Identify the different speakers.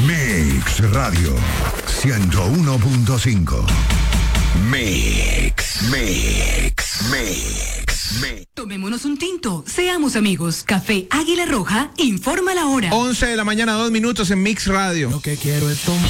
Speaker 1: Mix Radio 101.5. Mix.
Speaker 2: Tomémonos un tinto, seamos amigos. Café Águila Roja informa la hora.
Speaker 3: 11 de la mañana, 2 minutos en Mix Radio.
Speaker 4: Lo que quiero es tomar.